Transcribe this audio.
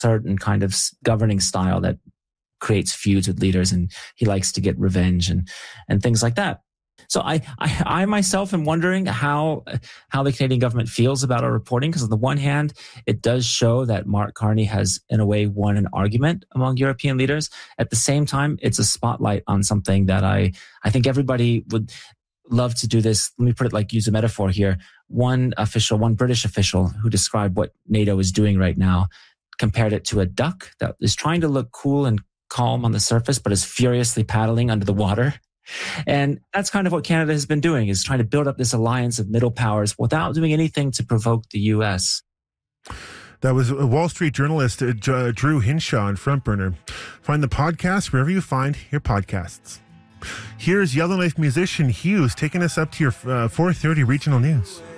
certain kind of governing style that creates feuds with leaders, and he likes to get revenge and things like that. So I myself am wondering how the Canadian government feels about our reporting, because on the one hand, it does show that Mark Carney has, in a way, won an argument among European leaders. At the same time, it's a spotlight on something that I think everybody would love to do this. Let me put it like, use a metaphor here. One British official who described what NATO is doing right now compared it to a duck that is trying to look cool and calm on the surface, but is furiously paddling under the water. And that's kind of what Canada has been doing, is trying to build up this alliance of middle powers without doing anything to provoke the U.S. That was Wall Street journalist Drew Hinshaw on Front Burner. Find the podcast wherever you find your podcasts. Here's Yellowknife musician Hughes taking us up to your 4:30 regional news.